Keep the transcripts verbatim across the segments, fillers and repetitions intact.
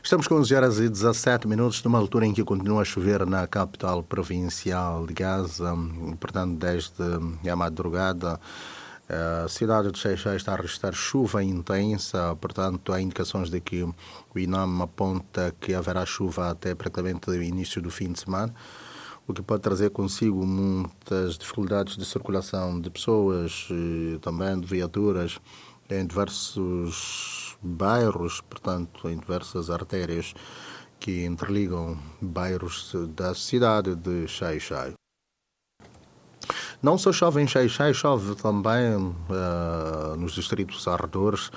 Estamos com onze horas e dezassete minutos, numa altura em que continua a chover na capital provincial de Gaza. Portanto, desde a madrugada, a cidade de Xai-Xai está a registrar chuva intensa. Portanto, há indicações de que o INAM aponta que haverá chuva até praticamente o início do fim de semana, o que pode trazer consigo muitas dificuldades de circulação de pessoas, também de viaturas, em diversos bairros, portanto, em diversas artérias que interligam bairros da cidade de Xai-Xai. Não só chove em Xai-Xai, chove também uh, nos distritos arredores,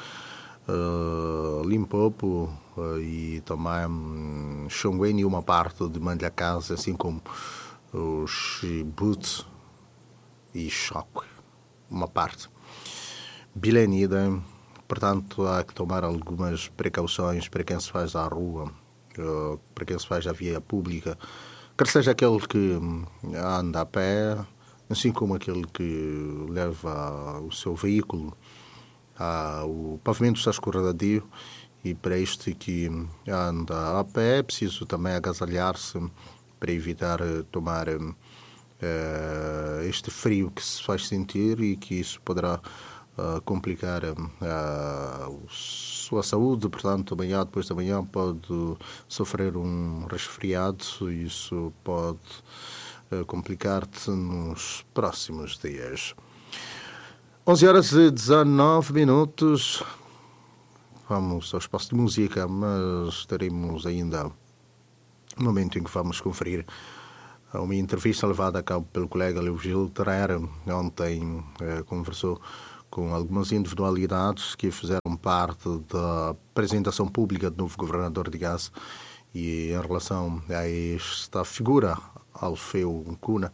uh, Limpopo uh, e também um, Xonguém e uma parte de Mandiacasa, assim como os Chibut e Choque, uma parte. Bilenida, portanto, há que tomar algumas precauções para quem se faz à rua, uh, para quem se faz à via pública, quer seja aquele que anda a pé, assim como aquele que leva o seu veículo. Ah, o pavimento está escorregadio e para este que anda a pé é preciso também agasalhar-se para evitar tomar uh, este frio que se faz sentir e que isso poderá uh, complicar uh, a sua saúde. Portanto, amanhã, depois da manhã, pode sofrer um resfriado e isso pode uh, complicar-te nos próximos dias. onze horas e dezanove minutos. Vamos ao espaço de música, mas teremos ainda um momento em que vamos conferir uma entrevista levada a cabo pelo colega Leogil Terreira. Ontem eh, conversou com algumas individualidades que fizeram parte da apresentação pública do novo governador de Gaza e em relação a esta figura, Alfeu Ncuna,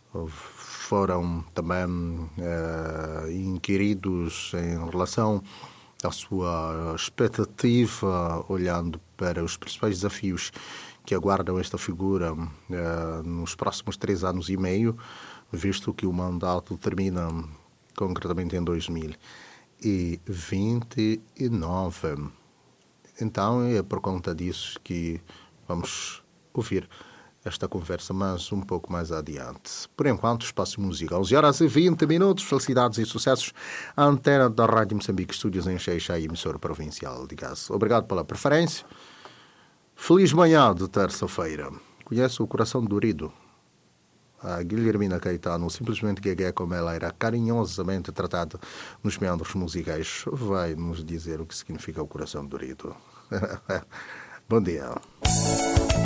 foram também eh, inquiridos em relação à sua expectativa, olhando para os principais desafios que aguardam esta figura eh, nos próximos três anos e meio, visto que o mandato termina concretamente em dois mil e vinte e nove. Então é por conta disso que vamos ouvir esta conversa, mas um pouco mais adiante. Por enquanto, espaço musical. onze horas e vinte minutos. Felicidades e sucessos. A antena da Rádio Moçambique, estúdios em Xai-Xai, emissora provincial de Gaza. Obrigado pela preferência. Feliz manhã de terça-feira. Conhece o Coração Dorido? A Guilhermina Caetano, simplesmente Guegué, como ela era carinhosamente tratada nos meandros musicais, vai nos dizer o que significa o Coração Dorido. Bom dia.